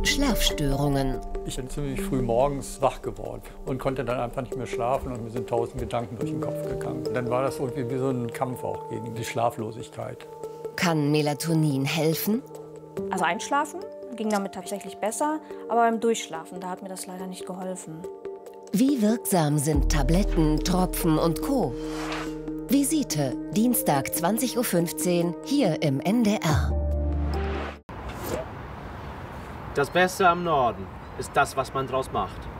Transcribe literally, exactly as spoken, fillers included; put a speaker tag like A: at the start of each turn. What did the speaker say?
A: Schlafstörungen.
B: Ich bin ziemlich früh morgens wach geworden und konnte dann einfach nicht mehr schlafen und mir sind tausend Gedanken durch den Kopf gegangen. Dann war das irgendwie wie so ein Kampf auch gegen die Schlaflosigkeit.
A: Kann Melatonin helfen?
C: Also einschlafen ging damit tatsächlich besser, aber beim Durchschlafen, da hat mir das leider nicht geholfen.
A: Wie wirksam sind Tabletten, Tropfen und Co.? Visite, Dienstag zwanzig Uhr fünfzehn, hier im N D R.
D: Das Beste am Norden ist das, was man draus macht.